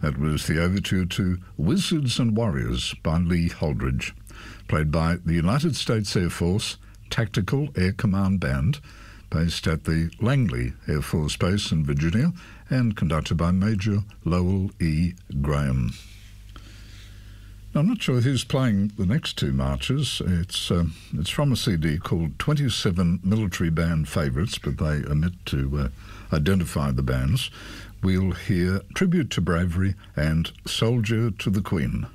That was the overture to Wizards and Warriors by Lee Holdridge, played by the United States Air Force Tactical Air Command Band, based at the Langley Air Force Base in Virginia, and conducted by Major Lowell E. Graham. Now, I'm not sure who's playing the next two marches. It's from a CD called 27 Military Band Favourites, but they omit to identify the bands. We'll hear Tribute to Bravery and Soldier to the Queen.